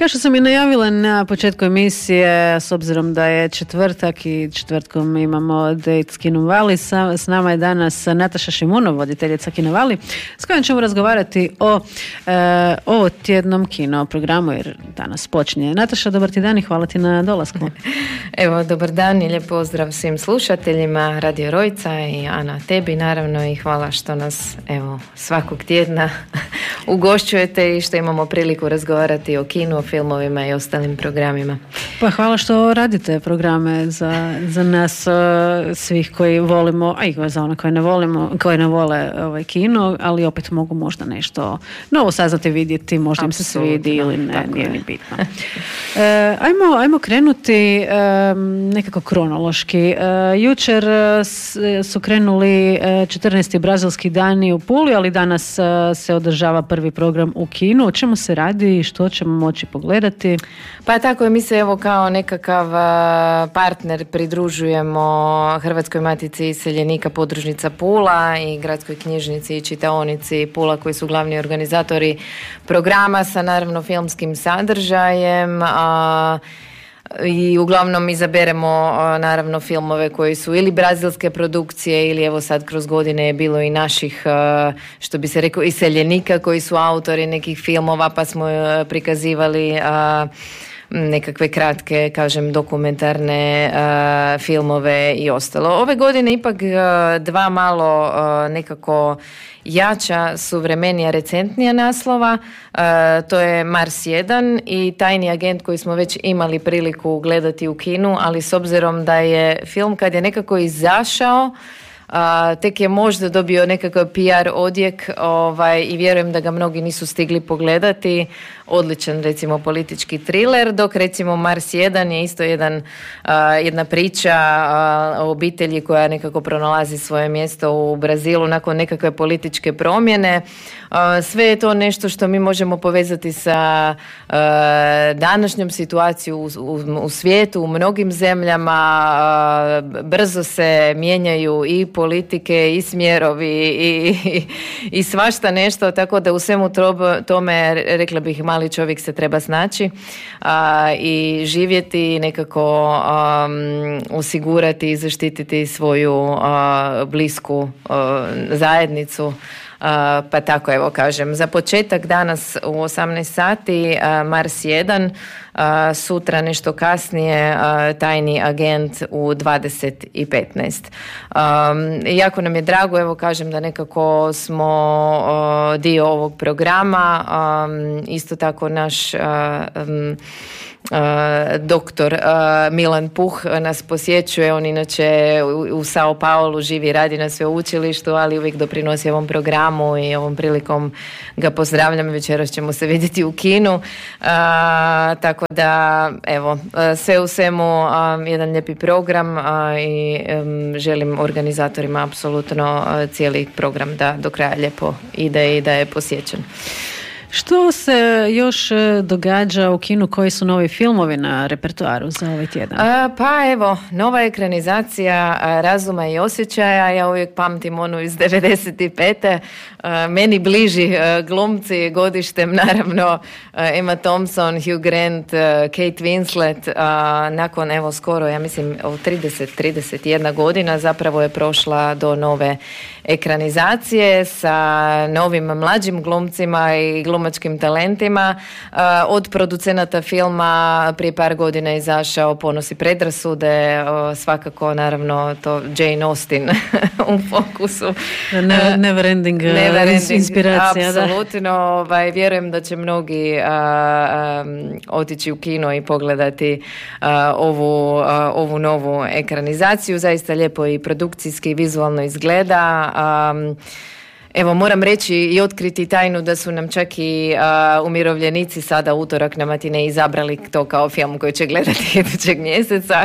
Kao što sam i najavila na početku emisije, s obzirom da je četvrtak i četvrtkom imamo Date s Kinom Vali, s nama je danas Nataša Šimunov, voditeljica Kina Vali, s kojom ćemo razgovarati o ovo tjednom kino programu, jer danas počinje. Nataša, dobar ti dan i hvala ti na dolasku. Evo, dobar dan i lijep pozdrav svim slušateljima Radio Rojca i Ana tebi naravno i hvala što nas evo svakog tjedna ugošćujete i što imamo priliku razgovarati o kinu, o filmovima i ostalim programima. Pa hvala što radite programe za nas svih koji volimo, a i za one koji ne vole kino, ali opet mogu možda nešto novo saznati, vidjeti, možda im se svidi ili ne, nije ni bitno. Ajmo krenuti nekako kronološki. Jučer su krenuli 14. brazilski dani u Puli, ali danas se održava prvi program u kinu. O čemu se radi i što ćemo moći pogledati? Pa tako je, mi se evo kao nekakav partner pridružujemo Hrvatskoj matici iseljenika podružnica Pula i Gradskoj knjižnici i čitaonici Pula koji su glavni organizatori programa sa naravno filmskim sadržajem, i uglavnom izaberemo naravno filmove koji su ili brazilske produkcije ili evo sad kroz godine je bilo i naših, što bi se rekao, iseljenika koji su autori nekih filmova, pa smo prikazivali nekakve kratke, kažem, dokumentarne filmove i ostalo. Ove godine ipak dva malo nekako jača, suvremenija, recentnija naslova. To je Mars 1 i Tajni agent koji smo već imali priliku gledati u kinu, ali s obzirom da je film kad je nekako izašao, tek je možda dobio nekakav PR odjek i vjerujem da ga mnogi nisu stigli pogledati. Odličan recimo politički thriller, dok recimo Mars 1 je isto jedna priča o obitelji koja nekako pronalazi svoje mjesto u Brazilu nakon nekakve političke promjene. Sve je to nešto što mi možemo povezati sa današnjom situacijom u svijetu, u mnogim zemljama. Brzo se mijenjaju i politike i smjerovi i svašta nešto, tako da u svemu tome rekla bih mali čovjek se treba snaći i živjeti, nekako osigurati i zaštititi svoju blisku zajednicu. Pa tako evo kažem, za početak danas u 18 sati Mars 1, sutra nešto kasnije Tajni agent u 20:15. Jako nam je drago, evo kažem da nekako smo dio ovog programa, isto tako naš doktor Milan Puh nas posjećuje, on inače u Sao Paulu živi i radi na sveučilištu, ali uvijek doprinosi ovom programu i ovom prilikom ga pozdravljam, večeras ćemo se vidjeti u kinu, tako da evo, sve u svemu jedan lijepi program i želim organizatorima apsolutno cijeli program da do kraja lijepo ide i da je posjećen. Što se još događa u kinu, koji su novi filmovi na repertoaru za ovaj tjedan? Pa evo, nova ekranizacija Razuma i osjećaja, ja uvijek pamtim onu iz 95. Meni bliži glumci godištem, naravno Emma Thompson, Hugh Grant, Kate Winslet, nakon evo skoro, ja mislim 31 godina zapravo je prošla do nove ekranizacije sa novim mlađim glumcima i glumačkim talentima. Od producenata filma prije par godina je izašao Ponos i predrasude, svakako naravno to Jane Austen u fokusu. Never ending inspiracija. Apsolutno, vjerujem da će mnogi otići u kino i pogledati ovu novu ekranizaciju. Zaista lijepo i produkcijski i vizualno izgleda. Evo, moram reći i otkriti tajnu da su nam čak i umirovljenici sada utorak na matine izabrali to kao film koji će gledati idućeg mjeseca.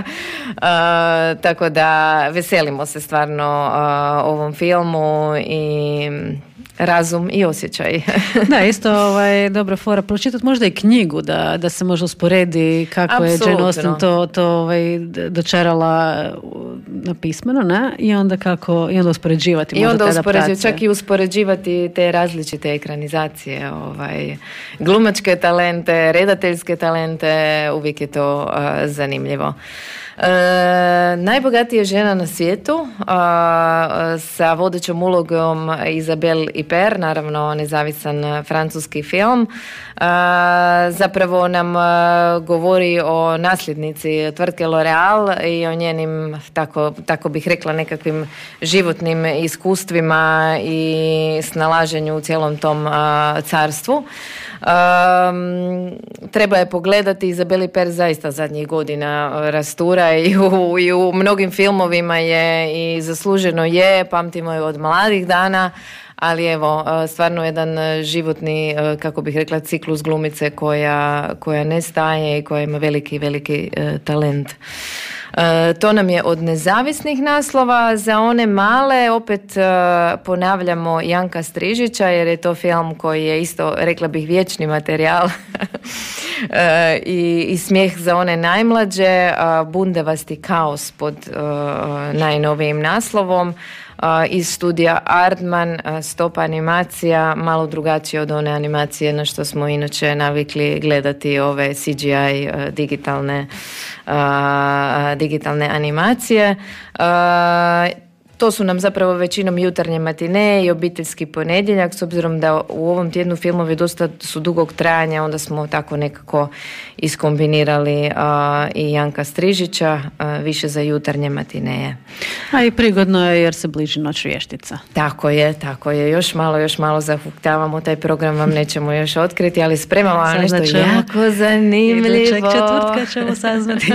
Tako da veselimo se stvarno ovom filmu i razum i osjećaj. Da, isto dobra fora pročitati možda i knjigu da se može usporedi kako je Jane Austen to dočarala napismeno, ne? I onda uspoređivati možda te adaptacije. Čak i uspoređivati te različite ekranizacije, glumačke talente, redateljske talente, uvijek je to zanimljivo. Najbogatija žena na svijetu sa vodećom ulogom Isabelle Huppert, naravno nezavisan francuski film, zapravo nam govori o nasljednici tvrtke L'Oreal i o njenim, tako bih rekla, nekakvim životnim iskustvima i snalaženju u cijelom tom carstvu. Treba je pogledati. Isabelle Huppert zaista zadnjih godina rastura i u mnogim filmovima je i zasluženo je, pamtimo je od mladih dana, ali evo, stvarno jedan životni, kako bih rekla, ciklus glumice koja ne staje i koja ima veliki talent. To nam je od nezavisnih naslova. Za one male opet ponavljamo Janka Strižića, jer je to film koji je isto, rekla bih, vječni materijal i smijeh za one najmlađe. Bundevasti kaos pod najnovijim naslovom. Iz studija Aardman, stop animacija, malo drugačije od one animacije na što smo inače navikli gledati ove CGI digitalne animacije. To su nam zapravo većinom jutarnje matine i obiteljski ponedjeljak, s obzirom da u ovom tjednu filmovi dosta su dugog trajanja, onda smo tako nekako iskombinirali i Janka Strižića, više za jutarnje matineje. A i prigodno je jer se bliži Noć vještica. Tako je. Još malo zahuktavamo taj program, vam nećemo još otkriti, ali spremamo vam nešto jako zanimljivo. Idućeg četvrtka ćemo saznati.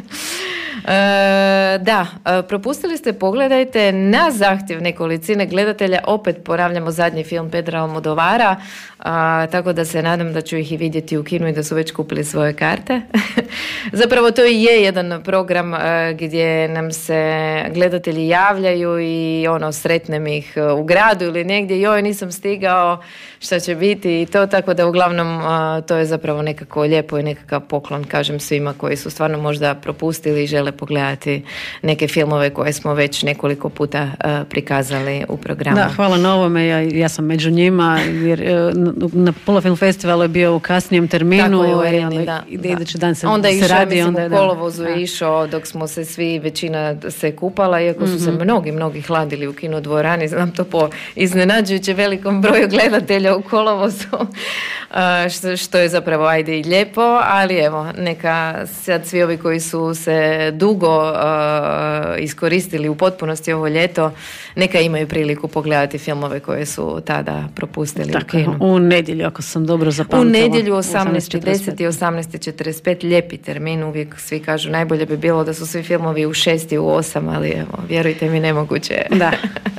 Propustili ste, pogledajte na zahtjev nekolicine gledatelja, opet ponavljamo zadnji film Pedra Almodovara, tako da se nadam da ću ih i vidjeti u kinu i da su već kupili svoje karte. Zapravo to i je jedan program gdje nam se gledatelji javljaju i sretnem ih u gradu ili negdje, joj nisam stigao, šta će biti i to, tako da uglavnom to je zapravo nekako lijepo i nekakav poklon, kažem, svima koji su stvarno možda propustili i žele pogledati neke filmove koje smo već nekoliko puta prikazali u programu. Da, hvala na ovome, ja sam među njima, jer na Pula Film Festivalu je bio u kasnijem terminu. Tako je, idući dan se onda radi. Onda je u kolovozu išao dok smo se svi, većina se kupala, iako su se mnogi hladili u kinodvorani, znam to po iznenađujuće velikom broju gledatelja u kolovozu, što je zapravo ajde i lijepo, ali evo, neka sad svi ovi koji su se dugo iskoristili u potpunosti ovo ljeto, neka imaju priliku pogledati filmove koje su tada propustili u kinu. U nedjelju, ako sam dobro zapamtila. U nedjelju 18:10 i 18:45, lijepi termin, uvijek svi kažu najbolje bi bilo da su svi filmovi u 6 i u 8, ali evo, vjerujte mi, nemoguće. Da.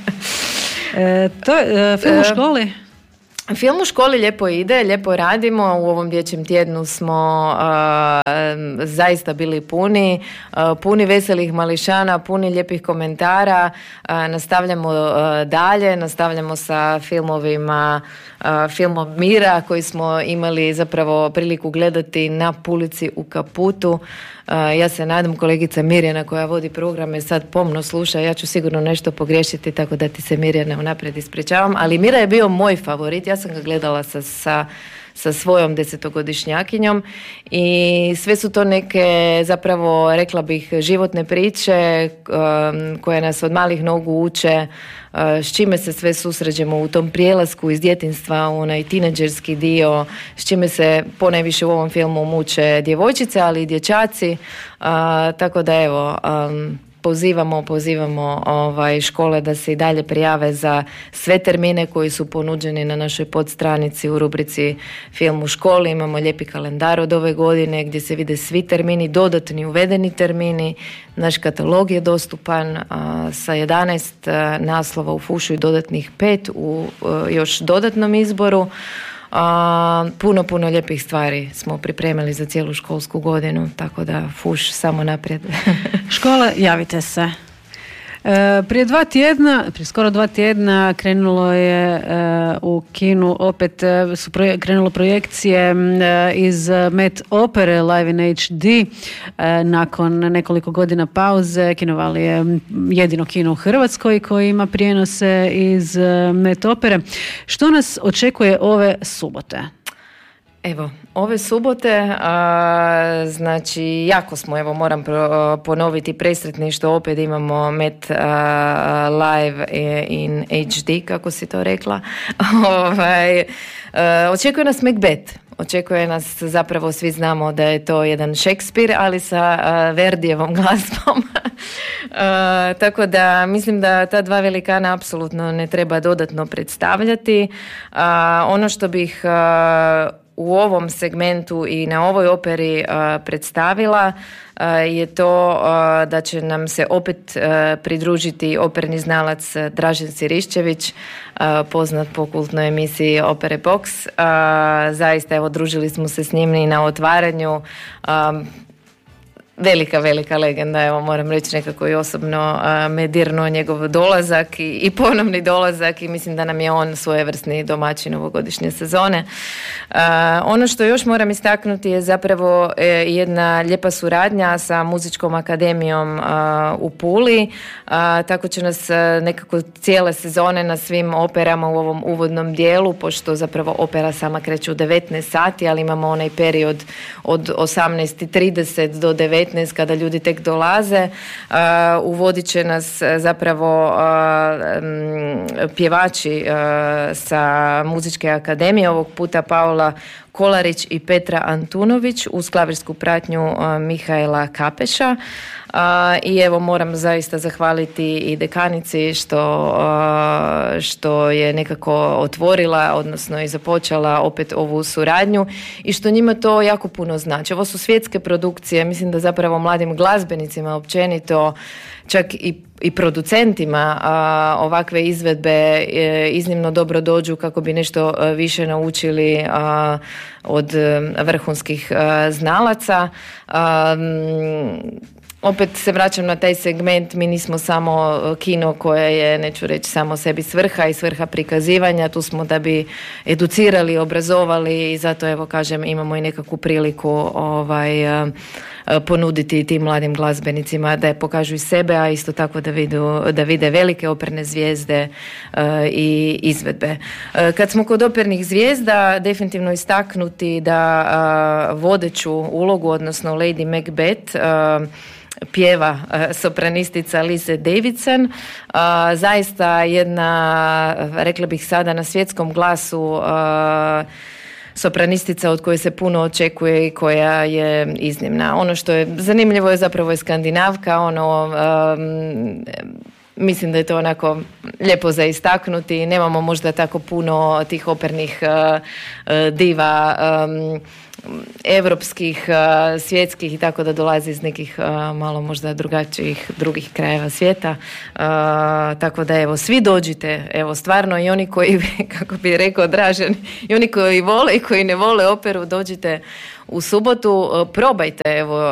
Film u školi? Film u školi lijepo ide, lijepo radimo. U ovom dječjem tjednu smo zaista bili puni veselih mališana, puni lijepih komentara. Nastavljamo dalje, nastavljamo sa filmom Mira koji smo imali zapravo priliku gledati na Pulici u Kaputu. Ja se nadam, kolegica Mirjana koja vodi programe sad pomno sluša, ja ću sigurno nešto pogriješiti, tako da ti se, Mirjana, unaprijed ispričavam, ali Mira je bio moj favorit, ja sam ga gledala sa svojom 10-godišnjakinjom i sve su to neke, zapravo rekla bih, životne priče koje nas od malih nogu uče s čime se sve susređemo u tom prijelasku iz djetinjstva u onaj tineđerski dio, s čime se ponajviše u ovom filmu muče djevojčice, ali i dječaci, tako da evo, pozivamo škole da se i dalje prijave za sve termine koji su ponuđeni na našoj podstranici u rubrici Film u školi. Imamo lijepi kalendar od ove godine gdje se vide svi termini, dodatni uvedeni termini. Naš katalog je dostupan sa 11 naslova u fušu i dodatnih 5 u još dodatnom izboru. Puno lijepih stvari smo pripremili za cijelu školsku godinu, tako da fuš samo naprijed. Škola, javite se. Prije skoro 2 tjedna krenulo je u kinu opet su krenule projekcije iz Met opere Live in HD. Nakon nekoliko godina pauze Kinoval je jedino kino u Hrvatskoj koji ima prijenose iz Met opere. Što nas očekuje ove subote? Evo, ove subote, znači jako smo, evo moram ponoviti, presretni što opet imamo Met Live in HD, kako si to rekla. Očekuje nas Macbeth. Očekuje nas, zapravo svi znamo da je to jedan Šekspir, ali sa Verdijevom glazbom. Tako da mislim da ta dva velikana apsolutno ne treba dodatno predstavljati. Ono što bih u ovom segmentu i na ovoj operi predstavila je to da će nam se opet pridružiti operni znalac Dražen Siriščević, poznat po kultnoj emisiji Opere Box. Zaista, evo, družili smo se s njim i na otvaranju. Velika legenda, evo moram reći, nekako i osobno me dirnuo njegov dolazak i ponovni dolazak i mislim da nam je on svojevrsni domaćin ovogodišnje sezone. Ono što još moram istaknuti je zapravo jedna lijepa suradnja sa Muzičkom akademijom u Puli, tako će nas nekako cijele sezone na svim operama u ovom uvodnom dijelu, pošto zapravo opera sama kreće u 19 sati, ali imamo onaj period od 18:30 do 19 kada ljudi tek dolaze. Uvodit će nas zapravo pjevači sa Muzičke akademije, ovog puta Paula Kolarić i Petra Antunović uz klavirsku pratnju Mihaela Kapeša. I evo moram zaista zahvaliti i dekanici što je nekako otvorila, odnosno i započela opet ovu suradnju i što njima to jako puno znači. Ovo su svjetske produkcije, mislim da zapravo mladim glazbenicima općenito, čak i producentima ovakve izvedbe iznimno dobro dođu kako bi nešto više naučili od vrhunskih znalaca. Opet se vraćam na taj segment, mi nismo samo kino koje je, neću reći samo sebi svrha i svrha prikazivanja, tu smo da bi educirali, obrazovali i zato evo kažem imamo i nekakvu priliku ponuditi tim mladim glazbenicima da je pokažu i sebe, a isto tako da vide velike operne zvijezde i izvedbe. Kad smo kod opernih zvijezda, definitivno istaknuti da vodeću ulogu, odnosno Lady Macbeth, pjeva sopranistica Lise Davidson, zaista jedna, rekla bih sada na svjetskom glasu, sopranistica od koje se puno očekuje i koja je iznimna. Ono što je zanimljivo je zapravo je Skandinavka, mislim da je to onako lijepo za istaknuti. Nemamo možda tako puno tih opernih diva, evropskih, svjetskih i tako da dolazi iz nekih malo možda drugačijih drugih krajeva svijeta. Tako da evo, svi dođite, evo stvarno i oni koji, kako bi rekao Dražen, i oni koji vole i koji ne vole operu, dođite u subotu, probajte evo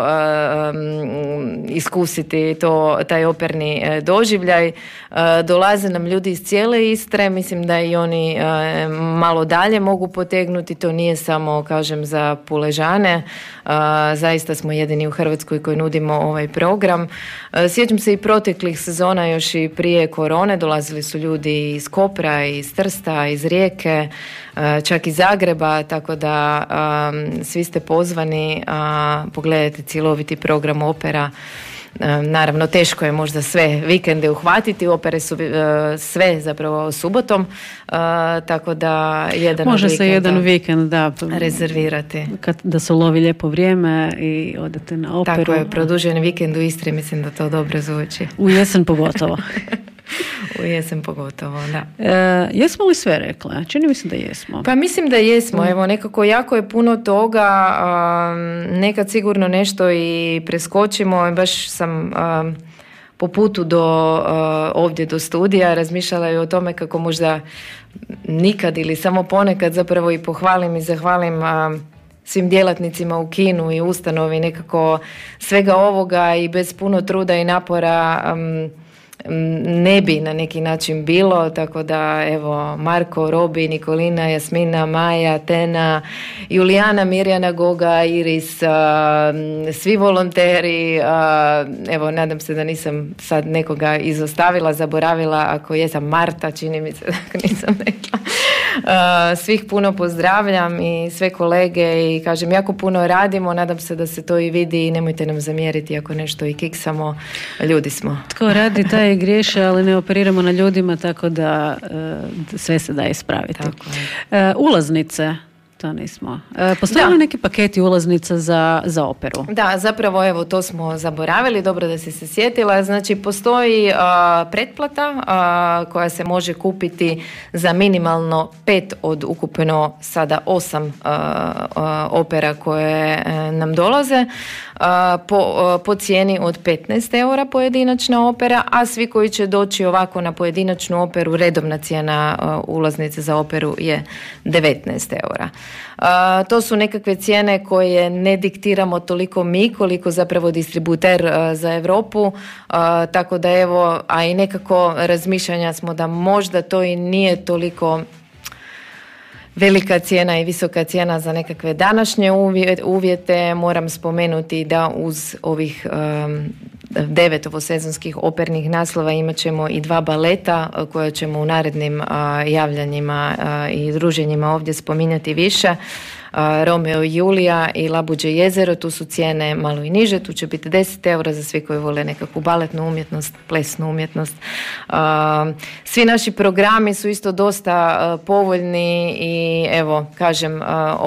iskusiti taj operni doživljaj. Dolaze nam ljudi iz cijele Istre, mislim da i oni malo dalje mogu potegnuti, to nije samo, kažem, za Puležane, zaista smo jedini u Hrvatskoj koji nudimo ovaj program. Sjećam se i proteklih sezona, još i prije korone, dolazili su ljudi iz Kopra, iz Trsta, iz Rijeke, čak iz Zagreba, tako da svi ste pozvani, pogledajte cjeloviti program opera. Naravno, teško je možda sve vikende uhvatiti, opere su sve zapravo subotom, tako da može se jedan vikend rezervirati. Da se ulovi lijepo vrijeme i odete na operu. Tako je, produžen vikend u Istri, mislim da to dobro zvuči. U jesen pogotovo. U jesen pogotovo, da. Jesmo li sve rekle? Čini mi se da jesmo. Pa mislim da jesmo. Evo, nekako jako je puno toga. Nekad sigurno nešto i preskočimo. Baš sam po putu ovdje do studija razmišljala i o tome kako možda nikad ili samo ponekad zapravo i pohvalim i zahvalim svim djelatnicima u kinu i ustanovi, nekako svega ovoga i bez puno truda i napora ne bi na neki način bilo, tako da evo Marko, Robi, Nikolina, Jasmina, Maja, Tena, Julijana, Mirjana, Goga, Iris, svi volonteri, evo nadam se da nisam sad nekoga izostavila, zaboravila, ako jesam, Marta, čini mi se da nisam rekla. Svih puno pozdravljam i sve kolege i kažem, jako puno radimo, nadam se da se to i vidi i nemojte nam zamjeriti ako nešto i kiksamo, ljudi smo. Tko radi taj i griješe, ali ne operiramo na ljudima, tako da sve se da ispraviti. Ulaznice, to nismo. Postoje li neki paketi ulaznica za operu? Da, zapravo evo to smo zaboravili, dobro da si se sjetila. Znači postoji pretplata koja se može kupiti za minimalno 5 od ukupno sada 8 opera koje nam dolaze. Po cijeni od 15 eura pojedinačna opera, a svi koji će doći ovako na pojedinačnu operu, redovna cijena ulaznice za operu je 19 eura. To su nekakve cijene koje ne diktiramo toliko mi koliko zapravo distributer za Europu, tako da evo, a i nekako razmišljanja smo da možda to i nije toliko velika cijena i visoka cijena za nekakve današnje uvjete. Moram spomenuti da uz ovih 9 ovosezonskih opernih naslova imat ćemo i 2 baleta koja ćemo u narednim javljanjima i druženjima ovdje spominjati više. Romeo i Julija i Labuđe jezero, tu su cijene malo i niže, tu će biti 10 eura za svi koji vole nekakvu baletnu umjetnost, plesnu umjetnost. Svi naši programi su isto dosta povoljni i evo, kažem,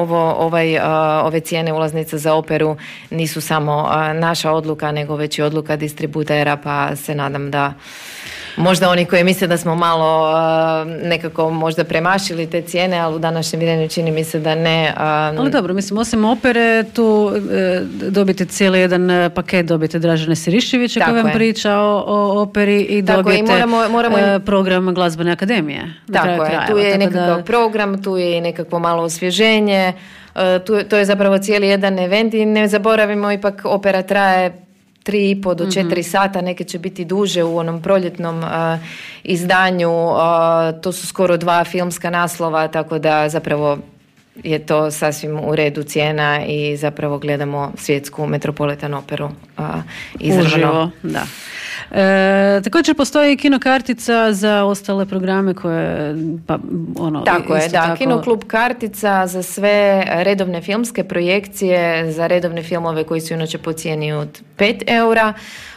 ove cijene ulaznica za operu nisu samo naša odluka, nego već i odluka distributera, pa se nadam da možda oni koji misle da smo malo nekako možda premašili te cijene, ali u današnjem videnju čini mi se da ne. Ali dobro, mislim, osim opere, tu dobite cijeli jedan paket, dobite Dražene Siriševića koji vam priča o operi i dobijete program Glazbene akademije. Tako je, tu je nekakav program, tu je i nekakvo malo osvježenje, to je zapravo cijeli jedan event i ne zaboravimo, ipak opera traje 3,5 do 4 sata, neke će biti duže u onom proljetnom izdanju, to su skoro 2 filmska naslova, tako da zapravo je to sasvim u redu cijena i zapravo gledamo svjetsku Metropolitan operu izravno. Uživo, da. Također postoji kino kartica za ostale programe koje tako je, da, Kino klub kartica za sve redovne filmske projekcije, za redovne filmove koji su inače po cijeni od 5 eura,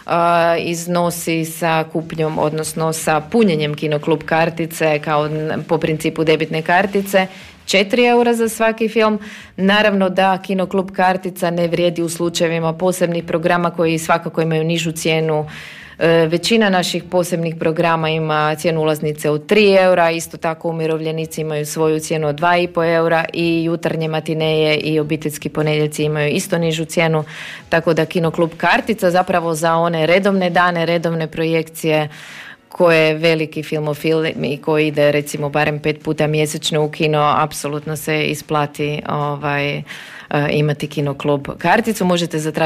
iznosi sa kupnjom, odnosno sa punjenjem Kino klub kartice kao po principu debitne kartice 4 eura za svaki film. Naravno da Kino klub kartica ne vrijedi u slučajevima posebnih programa koji svakako imaju nižu cijenu. Većina naših posebnih programa ima cijenu ulaznice od 3 eura, isto tako umirovljenici imaju svoju cijenu od 2,5 eura i jutarnje matineje i obiteljski ponedjeljci imaju isto nižu cijenu, tako da Kino klub kartica zapravo za one redovne dane, redovne projekcije koje veliki filmofil i koji ide recimo barem 5 puta mjesečno u kino, apsolutno se isplati imati Kino klub karticu. Možete zatražiti